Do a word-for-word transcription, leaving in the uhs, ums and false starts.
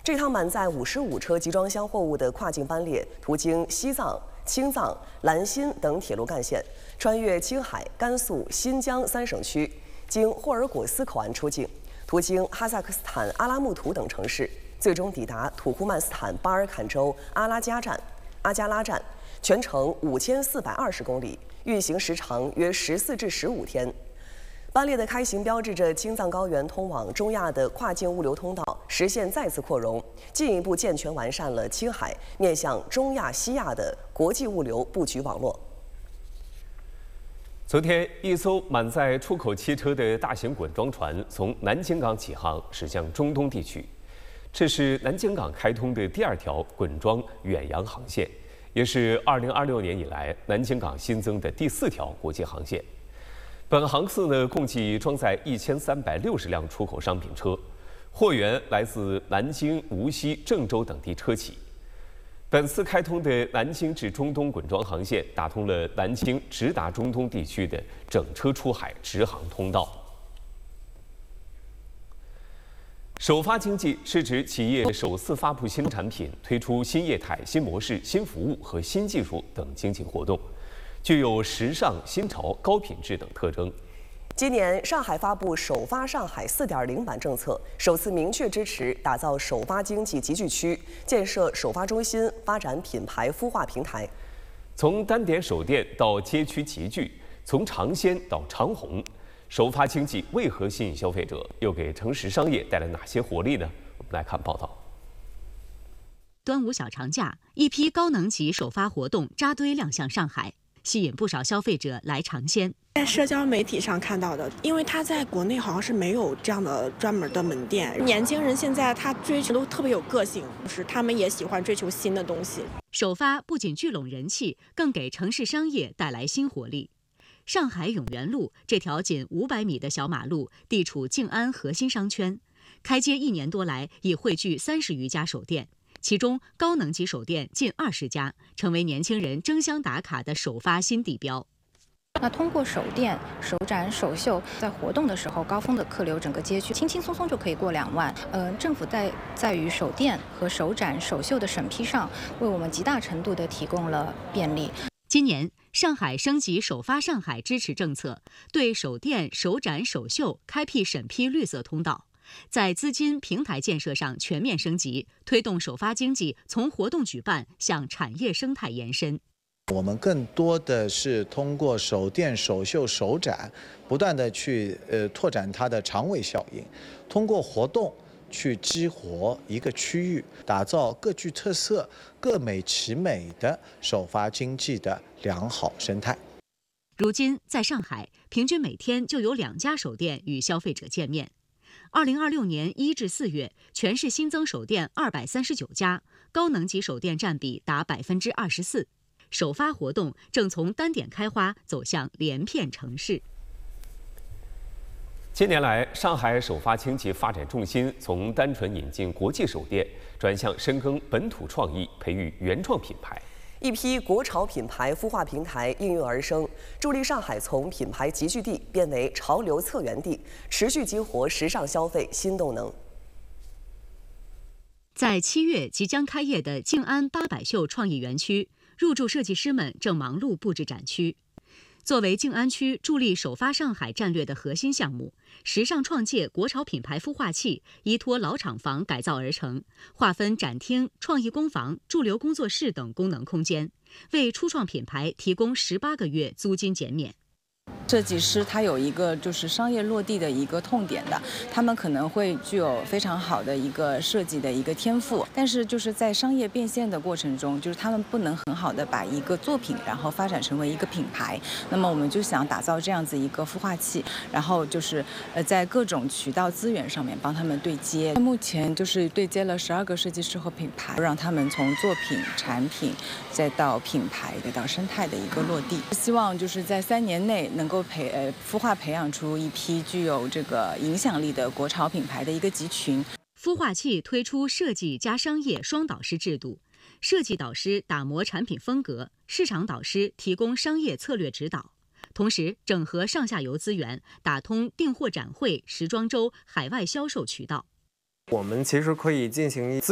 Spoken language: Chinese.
这趟满载五十五车集装箱货物的跨境班列，途经西藏、青藏、兰新等铁路干线，穿越青海、甘肃、新疆三省区，经霍尔果斯口岸出境，途经哈萨克斯坦阿拉木图等城市，最终抵达土库曼斯坦巴尔坎州阿拉加站、阿加拉站，全程五千四百二十公里，运行时长约十四至十五天。班列的开行标志着青藏高原通往中亚的跨境物流通道实现再次扩容，进一步健全完善了青海面向中亚、西亚的国际物流布局网络。 昨天，一艘满载出口汽车的大型滚装船从南京港起航，驶向中东地区。这是南京港开通的第二条滚装远洋航线，也是二零二六年以来南京港新增的第四条国际航线。本航次呢，共计装载一千三百六十辆出口商品车，货源来自南京、无锡、郑州等地车企。本次开通的南京至中东滚装航线，打通了南京直达中东地区的整车出海直航通道。首发经济是指企业首次发布新产品、推出新业态、新模式、新服务和新技术等经济活动，具有时尚、新潮、高品质等特征。 今年，上海发布“首发上海 四点零 版政策，首次明确支持打造首发经济集聚区，建设首发中心，发展品牌孵化平台。 从单点首店到街区集聚，从尝鲜到长红，首发经济为何吸引消费者？又给城市商业带来哪些活力呢？我们来看报道。 端午小长假，一批高能级首发活动扎堆亮相上海，吸引不少消费者来尝鲜。 在社交媒体上看到的，因为他在国内好像是没有这样的专门的门店。年轻人现在他追求都特别有个性，就是他们也喜欢追求新的东西。 首发不仅聚拢人气，更给城市商业带来新活力。上海永源路这条仅五百米的小马路，地处静安核心商圈，开街一年多来已汇聚三十余家首店。其中高能级首店近二十家，成为年轻人争相打卡的首发新地标。 那通过首店、首展、首秀，在活动的时候，高峰的客流整个街区轻轻松松就可以过两万。呃，政府在在于首店和首展、首秀的审批上，为我们极大程度地提供了便利。 今年，上海升级首发上海支持政策，对首店、首展、首秀开辟审批绿色通道。在资金平台建设上全面升级，推动首发经济从活动举办向产业生态延伸。 我们更多的是通过首店、首秀、首展，不断的去呃拓展它的长尾效应，通过活动去激活一个区域，打造各具特色、各美其美的首发经济的良好生态。 如今，在上海，平均每天就有两家首店与消费者见面。二零二六年一至四月，全市新增首店二百三十九家，高能级首店占比达百分之二十四。首发活动正从单点开花走向连片城市。 近年来，上海首发经济发展重心从单纯引进国际首店，转向深耕本土创意，培育原创品牌。 一批国潮品牌孵化平台应运而生，助力上海从品牌集聚地变为潮流策源地，持续激活时尚消费新动能。 在七月即将开业的静安八百秀创意园区，入驻设计师们正忙碌布置展区。作为静安区助力首发上海战略的核心项目，时尚创界国潮品牌孵化器依托老厂房改造而成，划分展厅、创意工坊、驻留工作室等功能空间，为初创品牌提供十八个月租金减免。 设计师他有一个就是商业落地的一个痛点的，他们可能会具有非常好的一个设计的一个天赋，但是就是在商业变现的过程中，就是他们不能很好的把一个作品然后发展成为一个品牌。那么我们就想打造这样子一个孵化器，然后就是呃在各种渠道资源上面帮他们对接。目前就是对接了十二个设计师和品牌，让他们从作品、产品再到品牌再到生态的一个落地。希望就是在三年内能够培呃孵化培养出一批具有这个影响力的国潮品牌的一个集群。 孵化器推出设计加商业双导师制度，设计导师打磨产品风格，市场导师提供商业策略指导，同时整合上下游资源，打通订货展会、时装周、海外销售渠道。 我们其实可以进行资